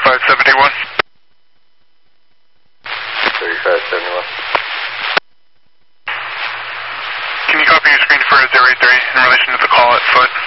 3571. 3571. Can you copy your screen for 083 in relation to the call at foot?